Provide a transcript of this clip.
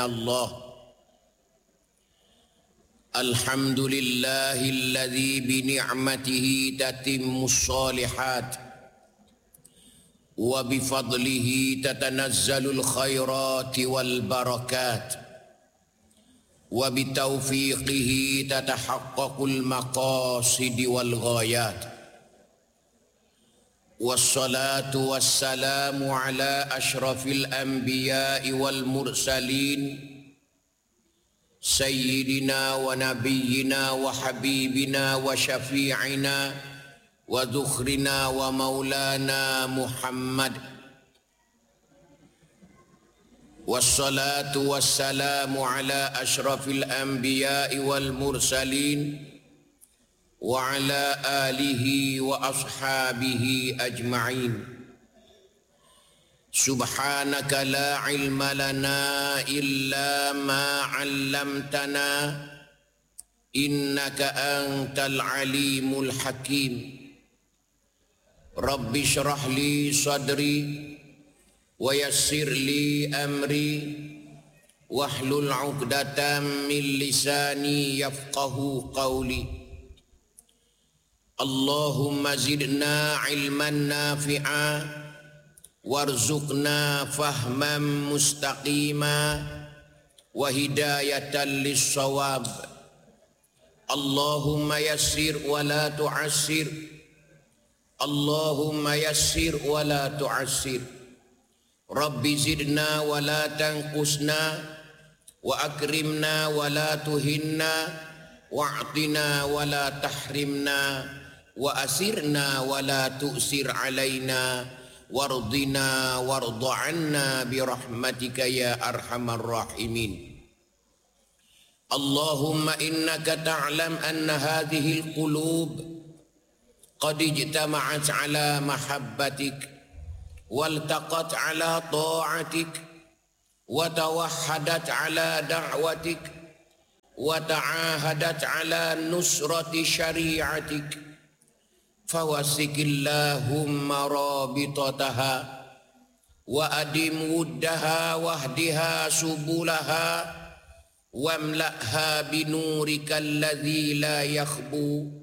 الله الحمد لله الذي بنعمته تتم الصالحات وبفضله تتنزل الخيرات والبركات وبتوفيقه تتحقق المقاصد والغايات والصلاة والسلام على أشرف الأنبياء والمرسلين سيدنا ونبينا وحبيبنا وشفيعنا وذخرنا ومولانا محمد والصلاة والسلام على أشرف الأنبياء والمرسلين وعلى آله وأصحابه أجمعين سبحانك لا علم لنا إلا ما علمتنا إنك أنت العليم الحكيم رب اشرح لي صدري ويسر لي أمري واحلل عقدة من لساني يفقه قولي اللهم زدنا علما نافعا وارزقنا فهما مستقيما وهداية للصواب اللهم يسر ولا تعسر اللهم يسر ولا تعسر رب زدنا ولا تنقصنا وأكرمنا ولا تهنا واعطنا ولا تحرمنا وأسرنا ولا تؤسر علينا وارضنا وارض عنا برحمتك يا أرحم الراحمين اللهم إنك تعلم أن هذه القلوب قد اجتمعت على محبتك والتقت على طاعتك وتوحدت على دعوتك وتعاهدت على نصرة شريعتك فوسك اللهم رابطتها وأدم ودها واهدها سبلها واملأها بنورك الذي لا يخبو